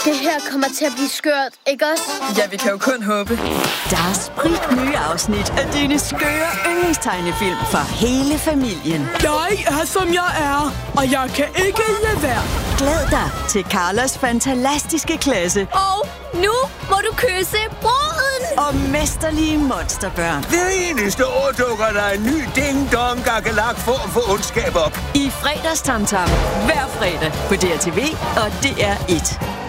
Det her kommer til at blive skørt, ikke også? Ja, vi kan jo kun håbe. Der er spritnye afsnit af dine skøre yndlingstegnefilm for hele familien. Jeg er, som jeg er, og jeg kan ikke lade være. Glæd dig til Carlos fantastiske klasse. Og nu må du kysse bruden! Og mesterlige monsterbørn. Hver eneste år dukker der en ny ding-dong gakkelak form for ondskab op. I fredagstamtam hver fredag på DRTV og DR1.